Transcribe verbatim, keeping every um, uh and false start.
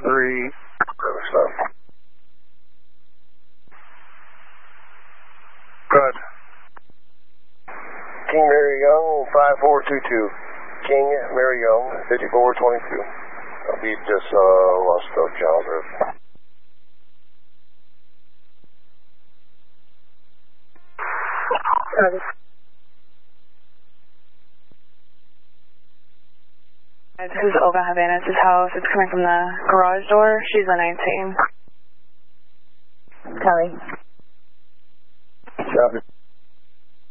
three. Stuff. Good. King Mary Young, five four two two. King Mary Young, fifty-four twenty-two. I'll be just uh, lost the child. This is Olga Havana's house. It's coming from the garage door. She's a nineteen. Kelly.